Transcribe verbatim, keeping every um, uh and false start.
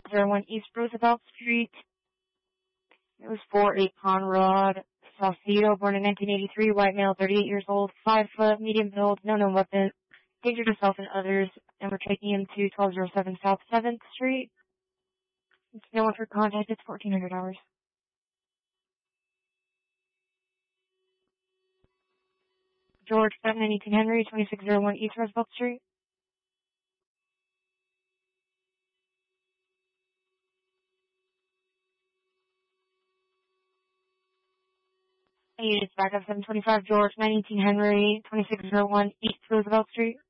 oh one East Roosevelt Street. It was for a Conrad Saucedo, born in nineteen eighty-three, white male, thirty-eight years old, five foot, medium build, no known weapon, danger to self and others, and we're taking him to twelve oh seven South seventh Street. If no one for contact, it's fourteen hundred hours. George Benton and eighteen Henry, twenty-six oh one East Roosevelt Street. Hey, it's back up seven twenty-five George, nineteen Henry, twenty-six oh one East Roosevelt Street.